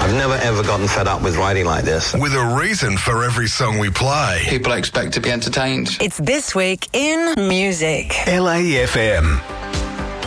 I've never ever gotten fed up with writing like this. With a reason for every song we play. People expect to be entertained. It's This Week in Music. LAFM.